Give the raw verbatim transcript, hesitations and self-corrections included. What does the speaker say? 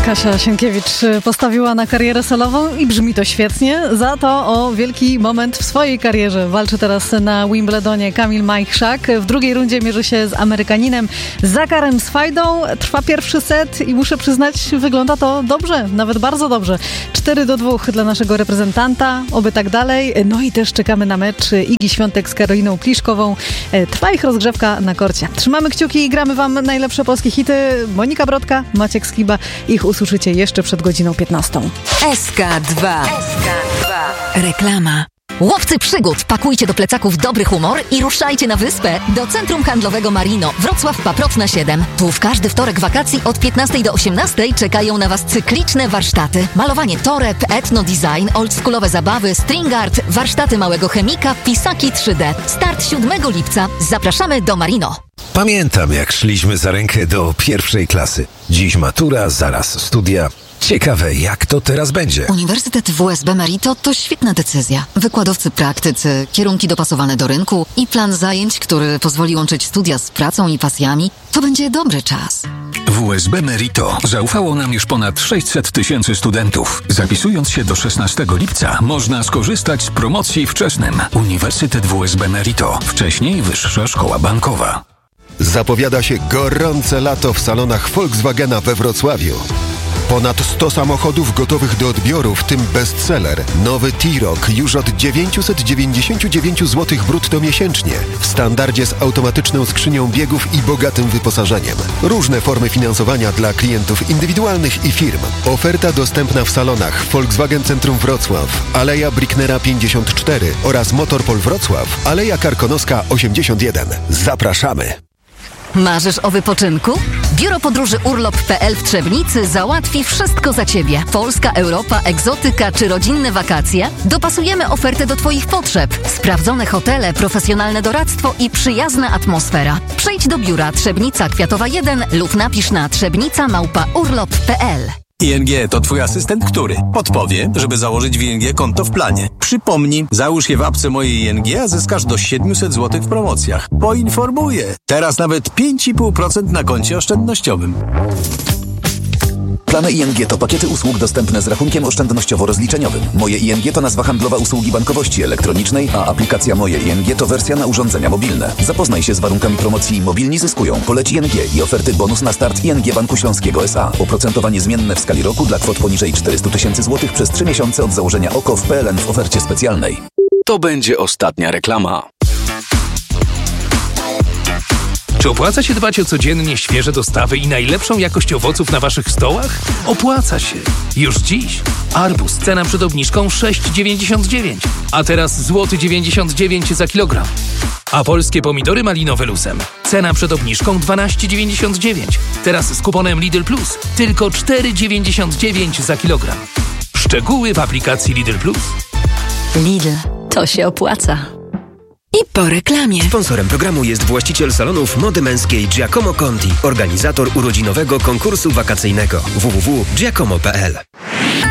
Kasia Sienkiewicz postawiła na karierę solową i brzmi to świetnie. Za to o wielki moment w swojej karierze walczy teraz na Wimbledonie Kamil Majchrzak. W drugiej rundzie mierzy się z Amerykaninem Zakarem Swajdą. Trwa pierwszy set i muszę przyznać, wygląda to dobrze, nawet bardzo dobrze. cztery do dwóch dla naszego reprezentanta, oby tak dalej. No i też czekamy na mecz Igi Świątek z Karoliną Pliszkową. Trwa ich rozgrzewka na korcie. Trzymamy kciuki i gramy wam najlepsze polskie hity. Monika Brodka, Maciek Skiba. Ich usłyszycie jeszcze przed godziną piętnastą. S K dwa. S K dwa. Reklama. Łowcy przygód, pakujcie do plecaków dobry humor i ruszajcie na wyspę do Centrum Handlowego Marino, Wrocław Paprotna siedem. Tu w każdy wtorek wakacji od piętnastej do osiemnastej czekają na was cykliczne warsztaty. Malowanie toreb, etno-design, oldschoolowe zabawy, string art, warsztaty małego chemika, pisaki trzy D. Start siódmego lipca. Zapraszamy do Marino. Pamiętam, jak szliśmy za rękę do pierwszej klasy. Dziś matura, zaraz studia. Ciekawe, jak to teraz będzie. Uniwersytet W S B Merito to świetna decyzja. Wykładowcy praktycy, kierunki dopasowane do rynku i plan zajęć, który pozwoli łączyć studia z pracą i pasjami. To będzie dobry czas. W S B Merito zaufało nam już ponad sześćset tysięcy studentów. Zapisując się do szesnastego lipca można skorzystać z promocji wczesnym. Uniwersytet W S B Merito. Wcześniej Wyższa Szkoła Bankowa. Zapowiada się gorące lato w salonach Volkswagena we Wrocławiu. Ponad sto samochodów gotowych do odbioru, w tym bestseller. Nowy T-Roc już od dziewięćset dziewięćdziesiąt dziewięć złotych brutto miesięcznie. W standardzie z automatyczną skrzynią biegów i bogatym wyposażeniem. Różne formy finansowania dla klientów indywidualnych i firm. Oferta dostępna w salonach Volkswagen Centrum Wrocław, Aleja Bricknera pięćdziesiąt cztery oraz Motorpol Wrocław, Aleja Karkonoska osiemdziesiąt jeden. Zapraszamy! Marzysz o wypoczynku? Biuro Podróży Urlop kropka p l w Trzebnicy załatwi wszystko za Ciebie. Polska, Europa, egzotyka czy rodzinne wakacje? Dopasujemy ofertę do Twoich potrzeb. Sprawdzone hotele, profesjonalne doradztwo i przyjazna atmosfera. Przyjdź do biura Trzebnica Kwiatowa jeden lub napisz na trzebnica małpa urlop kropka p l. I N G to twój asystent, który podpowie, żeby założyć w I N G konto w planie. Przypomnij, załóż je w apce mojej I N G, a zyskasz do siedemset złotych w promocjach. Poinformuję. Teraz nawet pięć i pół procent na koncie oszczędnościowym. Plany I N G to pakiety usług dostępne z rachunkiem oszczędnościowo-rozliczeniowym. Moje I N G to nazwa handlowa usługi bankowości elektronicznej, a aplikacja Moje I N G to wersja na urządzenia mobilne. Zapoznaj się z warunkami promocji Mobilni zyskują. Poleć I N G i oferty bonus na start I N G Banku Śląskiego S A. Oprocentowanie zmienne w skali roku dla kwot poniżej czterysta tysięcy złotych przez trzy miesiące od założenia O K O w P L N w ofercie specjalnej. To będzie ostatnia reklama. Czy opłaca się dbać o codziennie świeże dostawy i najlepszą jakość owoców na waszych stołach? Opłaca się. Już dziś. Arbuz, cena przed obniżką sześć dziewięćdziesiąt dziewięć, a teraz złoty dziewięćdziesiąt dziewięć za kilogram. A polskie pomidory malinowe lusem. Cena przed obniżką dwanaście dziewięćdziesiąt dziewięć, teraz z kuponem Lidl Plus tylko cztery dziewięćdziesiąt dziewięć za kilogram. Szczegóły w aplikacji Lidl Plus. Lidl, to się opłaca. I po reklamie. Sponsorem programu jest właściciel salonów mody męskiej Giacomo Conti, organizator urodzinowego konkursu wakacyjnego w w w kropka giacomo kropka p l.